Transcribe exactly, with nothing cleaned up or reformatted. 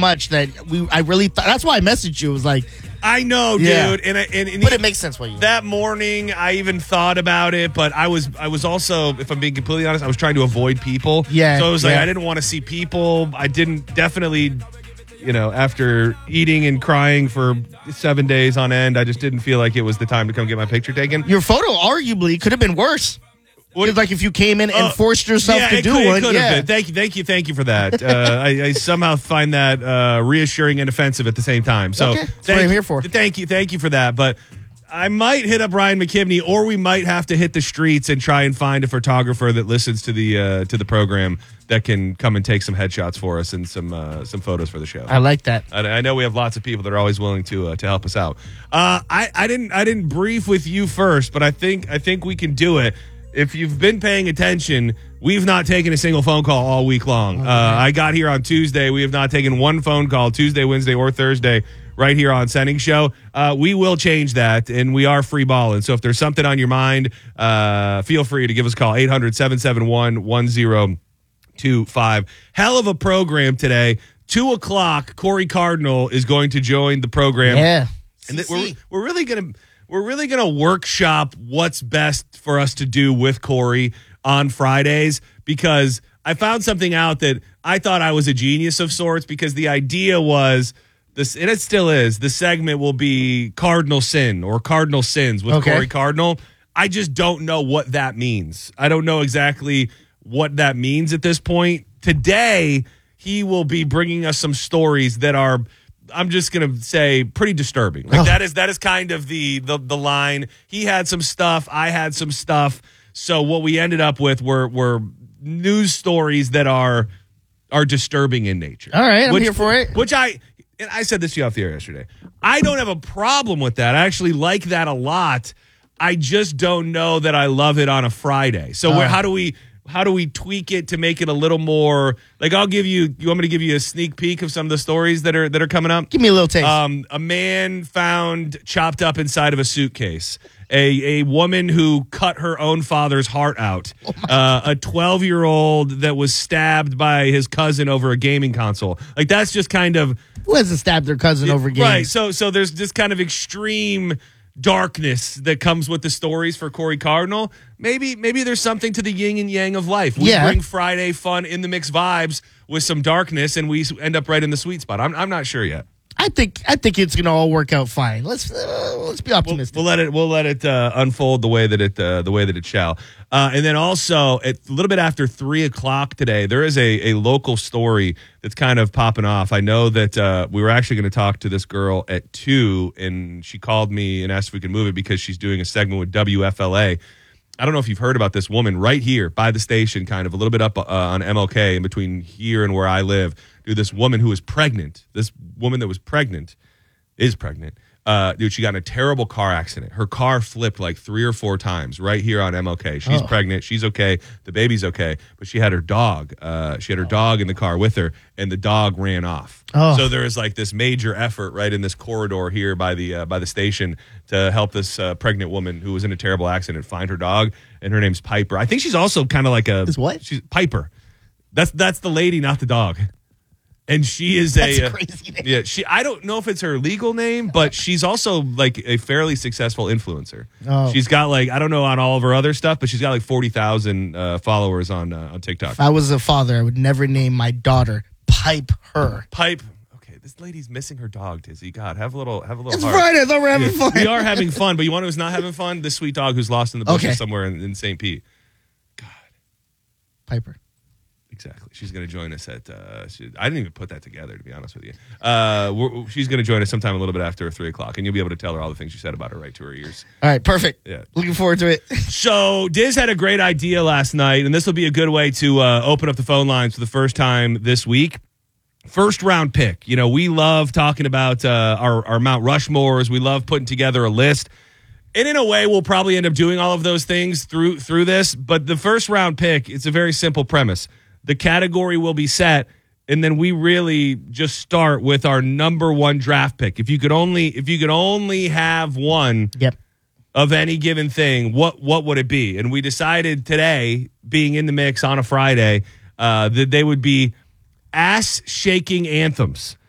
much that we. I really thought that's why I messaged you. It was like, I know, Yeah. dude, and, I- and, and but it makes sense why you. that morning I even thought about it, but I was I was also, if I'm being completely honest, I was trying to avoid people. Yeah, So it was like yeah. I didn't want to see people. I didn't definitely, you know, after eating and crying for seven days on end, I just didn't feel like it was the time to come get my picture taken. Your photo arguably could have been worse. What, like if you came in and Uh, forced yourself yeah, to it do could, one. It could yeah. have been. Thank you, thank you, thank you for that. Uh, I, I somehow find that uh, reassuring and offensive at the same time. So Okay, that's thank what I'm you- here for. Thank you, thank you for that. But I might hit up Ryan McKibney, or we might have to hit the streets and try and find a photographer that listens to the uh, to the program that can come and take some headshots for us and some uh, some photos for the show. I like that. I, I know we have lots of people that are always willing to uh, to help us out. Uh, I, I didn't I didn't brief with you first, but I think I think we can do it. If you've been paying attention, we've not taken a single phone call all week long. Uh, I got here on Tuesday. We have not taken one phone call Tuesday, Wednesday, or Thursday right here on Sending Show. Uh, we will change that, and we are free balling. So if there's something on your mind, uh, feel free to give us a call, eight hundred, seven seven one, one zero two five. Hell of a program today. Two o'clock, Corey Cardinal is going to join the program. Yeah. And th- we're, we're really going to... We're really going to workshop what's best for us to do with Corey on Fridays, because I found something out that I thought I was a genius of sorts, because the idea was this, and it still is, the segment will be Cardinal Sin or Cardinal Sins with Okay. Corey Cardinal. I just don't know what that means. I don't know exactly what that means at this point. Today, he will be bringing us some stories that are, I'm just gonna say, pretty disturbing. Like Oh. that is that is kind of the, the the line. He had some stuff, I had some stuff. So what we ended up with were were news stories that are are disturbing in nature. All right, I'm which, here for it. Which I and I said this to you off the air yesterday. I don't have a problem with that. I actually like that a lot. I just don't know that I love it on a Friday. So where, Uh. how do we how do we tweak it to make it a little more like, I'll give you you want me to give you a sneak peek of some of the stories that are that are coming up? Give me a little taste. Um, a man found chopped up inside of a suitcase. A a woman who cut her own father's heart out. Oh uh, a twelve-year-old that was stabbed by his cousin over a gaming console. Like, that's just kind of Who hasn't stabbed their cousin over games? right. So so there's this kind of extreme darkness that comes with the stories for Corey Cardinal. Maybe maybe there's something to the yin and yang of life. We Yeah. bring Friday fun in the mix vibes with some darkness, and we end up right in the sweet spot. I'm I'm not sure yet. I think I think it's gonna all work out fine. Let's uh, let's be optimistic. We'll let it. We'll let it uh, unfold the way that it uh, the way that it shall. Uh, and then also at a little bit after three o'clock today, there is a a local story that's kind of popping off. I know that uh, we were actually going to talk to this girl at two, and she called me and asked if we could move it because she's doing a segment with W F L A. I don't know if you've heard about this woman right here by the station, kind of a little bit up uh, on M L K in between here and where I live. Dude, this woman who was pregnant, this woman that was pregnant, is pregnant. Uh, dude, she got in a terrible car accident. Her car flipped like three or four times right here on M L K. She's Oh. pregnant. She's okay. The baby's okay. But she had her dog. Uh, she had her dog in the car with her, and the dog ran off. Oh. So there is like this major effort right in this corridor here by the uh, by the station to help this uh, pregnant woman who was in a terrible accident find her dog. And her name's Piper. I think she's also kind of like a Is what? She's Piper. That's that's the lady, not the dog. And she is That's a, a crazy name. yeah. She I don't know if it's her legal name, but she's also like a fairly successful influencer. Oh. She's got like I don't know on all of her other stuff, but she's got like forty thousand uh, followers on uh, on TikTok. If I was a father, I would never name my daughter Pipe Her. Pipe. Okay, this lady's missing her dog, Tizzy. God, have a little have a little. It's heart. Friday. I thought we were having Yeah, fun. we are having fun, but you want to who's not having fun? This sweet dog who's lost in the bushes Okay. somewhere in, in Saint Pete. Piper. Exactly. She's going to join us at. Uh, she, I didn't even put that together, to be honest with you. Uh, we're, she's going to join us sometime a little bit after three o'clock, and you'll be able to tell her all the things you said about her right to her ears. All right, perfect. Yeah. Looking forward to it. So Diz had a great idea last night, and this will be a good way to uh, open up the phone lines for the first time this week. First round pick. You know, we love talking about uh, our, our Mount Rushmores. We love putting together a list. And in a way, we'll probably end up doing all of those things through through this. But the first round pick, it's a very simple premise. The category will be set, and then we really just start with our number one draft pick. If you could only if you could only have one Yep. of any given thing, what what would it be? And we decided today, being in the mix on a Friday, uh, that they would be ass-shaking anthems.